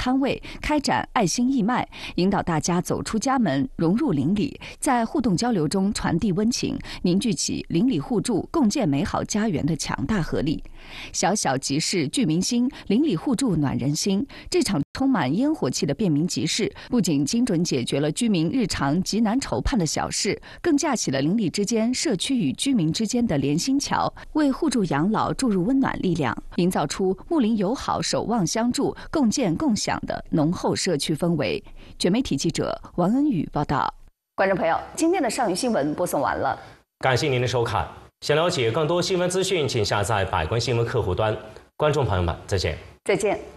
摊位，开展爱心义卖，引导大家走出家门，融入邻里，在互动交流中传递温情，凝聚起邻里互助、共建美好家园的强大合力。小小集市聚民心，邻里互助暖人心。这场充满烟火气的便民集市，不仅精准解决了居民日常极难筹盼的小事，更架起了邻里之间、社区与居民之间的连心桥，为互助养老注入温暖力量，营造出睦邻友好、守望相助、共建共享的浓厚社区氛围。全媒体记者王恩宇报道。观众朋友，今天的上虞新闻播送完了， 感谢您的收看。想了解更多新闻资讯，请下载百官新闻客户端。观众朋友们，再见。 再见。